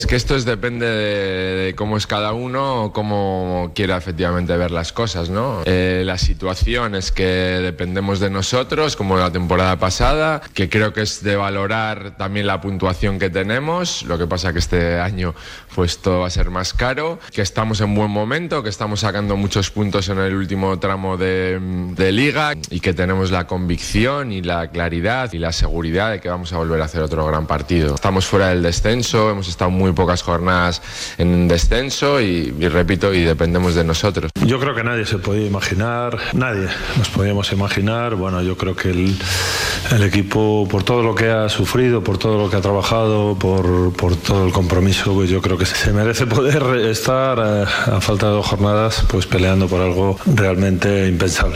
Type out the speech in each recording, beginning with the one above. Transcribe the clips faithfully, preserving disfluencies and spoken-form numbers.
Es que esto es, depende de, de cómo es cada uno o cómo quiera efectivamente ver las cosas, ¿no? Eh, la situación es que dependemos de nosotros, como la temporada pasada, que creo que es de valorar también la puntuación que tenemos. Lo que pasa que este año pues todo va a ser más caro, que estamos en buen momento, que estamos sacando muchos puntos en el último tramo de, de liga y que tenemos la convicción y la claridad y la seguridad de que vamos a volver a hacer otro gran partido. Estamos fuera del descenso, hemos estado muy pocas jornadas en descenso y, y repito, y dependemos de nosotros. Yo creo que nadie se podía imaginar, nadie nos podíamos imaginar. Bueno, yo creo que el, el equipo, por todo lo que ha sufrido, por todo lo que ha trabajado, por, por todo el compromiso, pues yo creo que se merece poder estar eh, a falta de dos jornadas pues peleando por algo realmente impensable.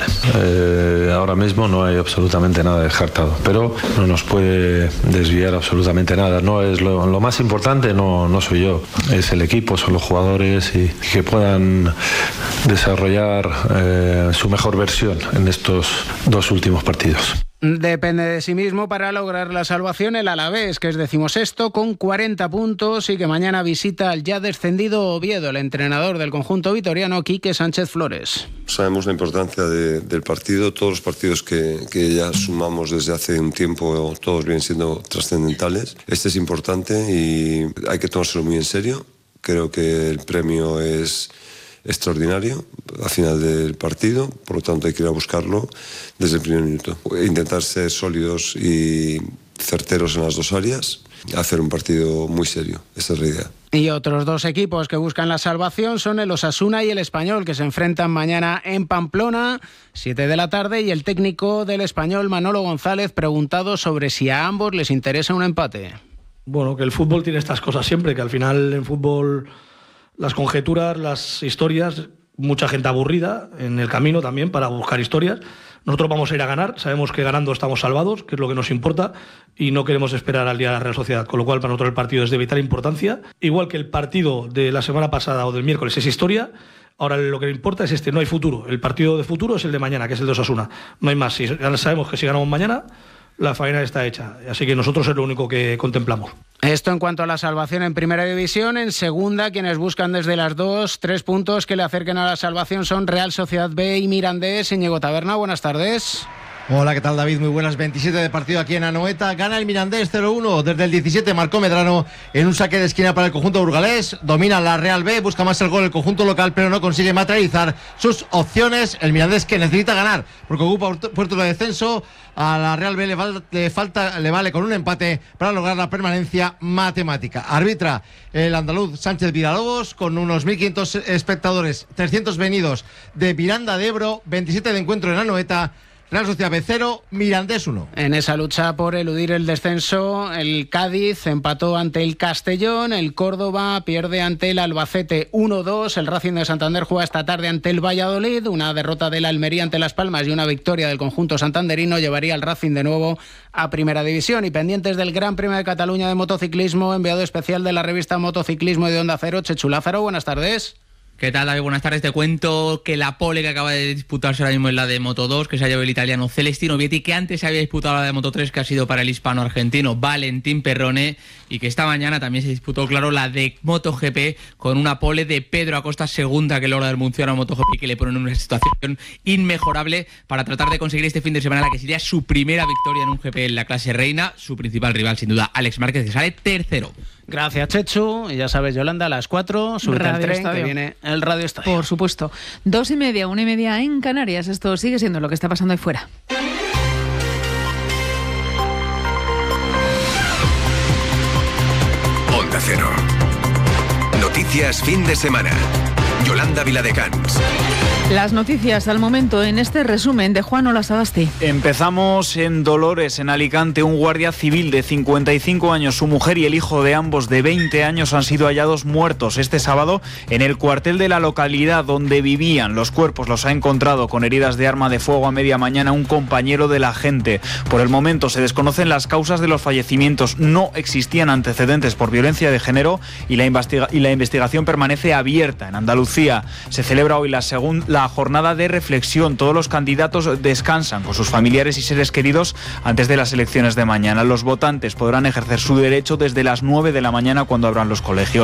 Eh, ahora mismo no hay absolutamente nada descartado, pero no nos puede desviar absolutamente nada. No es lo, lo más importante, no No soy yo, es el equipo, son los jugadores y que puedan desarrollar eh, su mejor versión en estos dos últimos partidos. Depende de sí mismo para lograr la salvación el Alavés, que es decimosexto con cuarenta puntos y que mañana visita al ya descendido Oviedo. El entrenador del conjunto vitoriano, Quique Sánchez Flores. Sabemos la importancia de, del partido, todos los partidos que, que ya sumamos desde hace un tiempo, todos vienen siendo trascendentales. Este es importante y hay que tomárselo muy en serio. Creo que el premio es extraordinario al final del partido, por lo tanto hay que ir a buscarlo desde el primer minuto. Intentar ser sólidos y certeros en las dos áreas, hacer un partido muy serio, esa es la idea. Y otros dos equipos que buscan la salvación son el Osasuna y el Español, que se enfrentan mañana en Pamplona, siete de la tarde, y el técnico del Español, Manolo González, preguntado sobre si a ambos les interesa un empate. Bueno, que el fútbol tiene estas cosas siempre, que al final en fútbol las conjeturas, las historias, mucha gente aburrida en el camino también para buscar historias. Nosotros vamos a ir a ganar, sabemos que ganando estamos salvados, que es lo que nos importa, y no queremos esperar al día de la Real Sociedad, con lo cual para nosotros el partido es de vital importancia. Igual que el partido de la semana pasada o del miércoles es historia, ahora lo que importa es este, no hay futuro. El partido de futuro es el de mañana, que es el de Osasuna. No hay más, si, sabemos que si ganamos mañana, la faena está hecha, así que nosotros es lo único que contemplamos. Esto en cuanto a la salvación en primera división. En segunda, quienes buscan desde las dos, tres puntos que le acerquen a la salvación son Real Sociedad B y Mirandés. Íñigo Taberna, buenas tardes. Hola, ¿qué tal, David? Muy buenas. veintisiete de partido aquí en Anoeta. Gana el Mirandés cero uno. Desde el diecisiete marcó Medrano en un saque de esquina para el conjunto burgalés. Domina la Real B, busca más el gol el conjunto local, pero no consigue materializar sus opciones. El Mirandés, que necesita ganar porque ocupa puerto de descenso. A la Real B le, val, le falta, le vale con un empate para lograr la permanencia matemática. Arbitra el andaluz Sánchez Villalobos con unos mil quinientos espectadores, trescientos venidos de Miranda de Ebro, veintisiete de encuentro en Anoeta. Real Sociedad B cero, Mirandés uno. En esa lucha por eludir el descenso, el Cádiz empató ante el Castellón, el Córdoba pierde ante el Albacete uno dos, el Racing de Santander juega esta tarde ante el Valladolid, una derrota del Almería ante Las Palmas y una victoria del conjunto santanderino llevaría al Racing de nuevo a Primera División. Y pendientes del Gran Premio de Cataluña de motociclismo, enviado especial de la revista Motociclismo y de Onda Cero, Chechu Lázaro, buenas tardes. ¿Qué tal, David? Buenas tardes. Te cuento que la pole que acaba de disputarse ahora mismo es la de Moto dos, que se ha llevado el italiano Celestino Vietti, que antes se había disputado la de Moto tres, que ha sido para el hispano-argentino Valentín Perrone, y que esta mañana también se disputó, claro, la de MotoGP, con una pole de Pedro Acosta, segunda que logra del Murciano MotoGP, que le pone en una situación inmejorable para tratar de conseguir este fin de semana la que sería su primera victoria en un G P en la clase reina. Su principal rival, sin duda, Alex Márquez, que sale tercero. Gracias, Chechu. Y ya sabes, Yolanda, a las cuatro, súbete al tren, Estadio, que viene el Radio Estadio. Por supuesto. Dos y media, una y media en Canarias. Esto sigue siendo lo que está pasando ahí fuera. Onda Cero. Noticias fin de semana. Yolanda Viladecans. Las noticias al momento en este resumen de Juan Olasagasti. Empezamos en Dolores, en Alicante. Un guardia civil de cincuenta y cinco años, su mujer y el hijo de ambos de veinte años han sido hallados muertos este sábado en el cuartel de la localidad donde vivían. Los cuerpos los ha encontrado con heridas de arma de fuego a media mañana un compañero de la agente. Por el momento se desconocen las causas de los fallecimientos. No existían antecedentes por violencia de género y la, investiga- y la investigación permanece abierta en Andalucía. Andalucía. Se celebra hoy la, segun- la jornada de reflexión. Todos los candidatos descansan con sus familiares y seres queridos antes de las elecciones de mañana. Los votantes podrán ejercer su derecho desde las nueve de la mañana cuando abran los colegios.